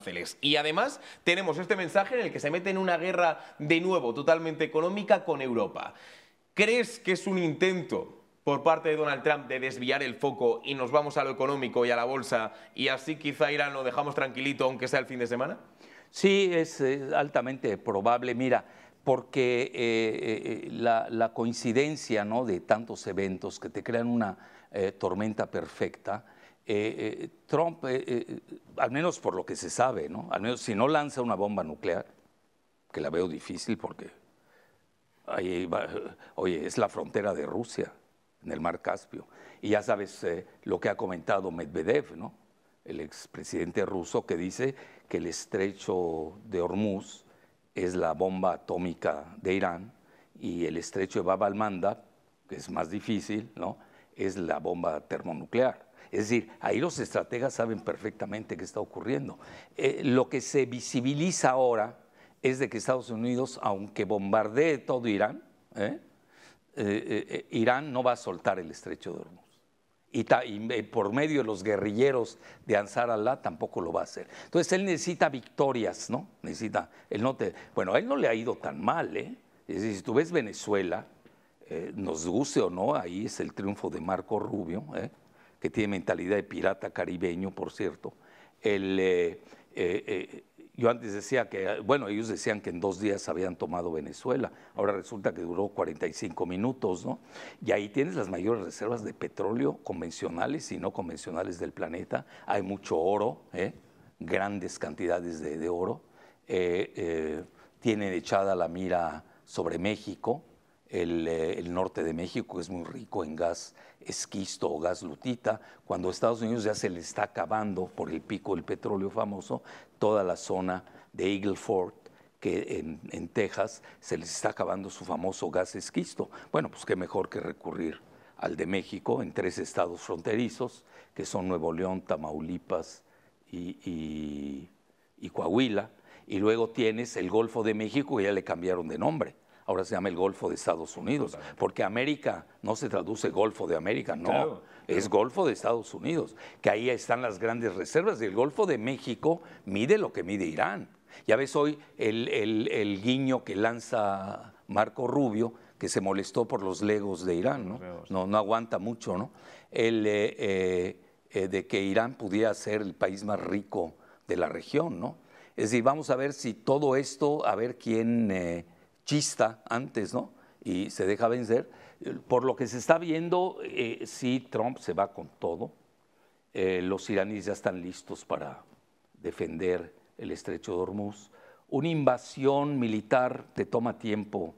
Y además tenemos este mensaje en el que se mete en una guerra de nuevo totalmente económica con Europa. ¿Crees que es un intento por parte de Donald Trump de desviar el foco y nos vamos a lo económico y a la bolsa y así quizá Irán lo dejamos tranquilito aunque sea el fin de semana? Sí, es altamente probable, mira, porque la coincidencia, ¿no?, de tantos eventos que te crean una tormenta perfecta. Trump, al menos por lo que se sabe, ¿no?, al menos si no lanza una bomba nuclear, que la veo difícil porque ahí va, oye, es la frontera de Rusia en el Mar Caspio, y ya sabes lo que ha comentado Medvedev, ¿no?, el expresidente ruso, que dice que el estrecho de Hormuz es la bomba atómica de Irán y el estrecho de Bab al-Mandab, que es más difícil, ¿no?, es la bomba termonuclear. Es decir, ahí los estrategas saben perfectamente qué está ocurriendo. Lo que se visibiliza ahora es de que Estados Unidos, aunque bombardee todo Irán, Irán no va a soltar el estrecho de Hormuz. Y por medio de los guerrilleros de Ansar Allah tampoco lo va a hacer. Entonces él necesita victorias, ¿no? Bueno, a él no le ha ido tan mal, ¿eh? Es decir, si tú ves Venezuela, nos guste o no, ahí es el triunfo de Marco Rubio, que tiene mentalidad de pirata caribeño, por cierto. Yo antes decía que, bueno, ellos decían que en 2 días habían tomado Venezuela, ahora resulta que duró 45 minutos, ¿no? Y ahí tienes las mayores reservas de petróleo convencionales y no convencionales del planeta. Hay mucho oro, grandes cantidades de oro. Tienen echada la mira sobre México, el norte de México, que es muy rico en gas esquisto o gas lutita, cuando a Estados Unidos ya se le está acabando por el pico del petróleo famoso, toda la zona de Eagle Ford, que en Texas se les está acabando su famoso gas esquisto. Bueno, pues qué mejor que recurrir al de México en 3 estados fronterizos, que son Nuevo León, Tamaulipas y Coahuila, y luego tienes el Golfo de México, que ya le cambiaron de nombre. Ahora se llama el Golfo de Estados Unidos, porque América no se traduce Golfo de América, no, claro. Es Golfo de Estados Unidos, que ahí están las grandes reservas. Y el Golfo de México mide lo que mide Irán. Ya ves hoy el guiño que lanza Marco Rubio, que se molestó por los legos de Irán, ¿no? No aguanta mucho, ¿no? De que Irán pudiera ser el país más rico de la región, ¿no? Es decir, vamos a ver si todo esto, a ver quién chista antes, ¿no?, y se deja vencer. Por lo que se está viendo, sí, Trump se va con todo. Los iraníes ya están listos para defender el estrecho de Hormuz. Una invasión militar te toma tiempo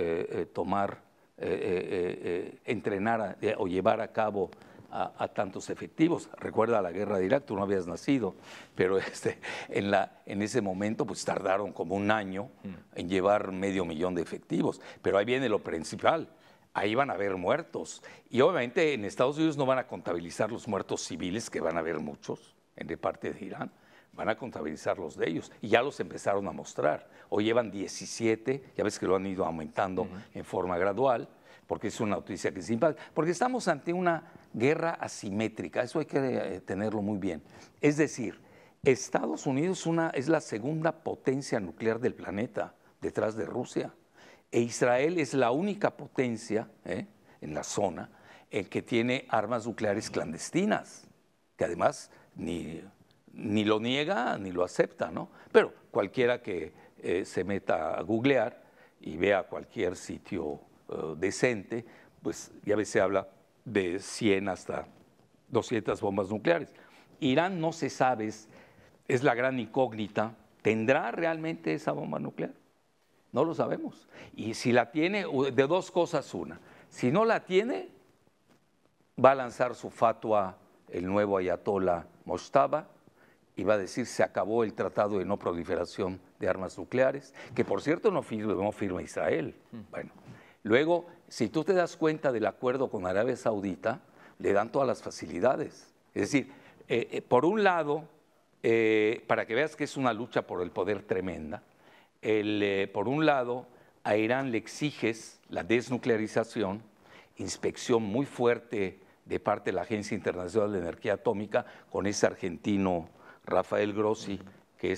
entrenar o llevar a cabo a tantos efectivos. Recuerda la guerra de Irak, tú no habías nacido, pero en ese momento pues tardaron como 1 año en llevar 500,000 de efectivos. Pero ahí viene lo principal, ahí van a haber muertos. Y obviamente en Estados Unidos no van a contabilizar los muertos civiles, que van a haber muchos de parte de Irán, van a contabilizar los de ellos. Y ya los empezaron a mostrar. Hoy llevan 17, ya ves que lo han ido aumentando en forma gradual, porque es una noticia que es impacta, porque estamos ante una guerra asimétrica, eso hay que tenerlo muy bien. Es decir, Estados Unidos es la segunda potencia nuclear del planeta, detrás de Rusia, e Israel es la única potencia en la zona que tiene armas nucleares clandestinas, que además ni lo niega ni lo acepta, ¿no? Pero cualquiera que se meta a googlear y vea cualquier sitio decente, pues ya ves, se habla de 100 hasta 200 bombas nucleares. Irán no se sabe, es la gran incógnita. ¿Tendrá realmente esa bomba nuclear? No lo sabemos. Y si la tiene, de 2 cosas una. Si no la tiene, va a lanzar su fatwa el nuevo ayatollah Mojtaba y va a decir se acabó el tratado de no proliferación de armas nucleares, que por cierto no firma Israel. Bueno, luego, si tú te das cuenta del acuerdo con Arabia Saudita, le dan todas las facilidades. Es decir, por un lado, para que veas que es una lucha por el poder tremenda, por un lado, a Irán le exiges la desnuclearización, inspección muy fuerte de parte de la Agencia Internacional de Energía Atómica, con ese argentino Rafael Grossi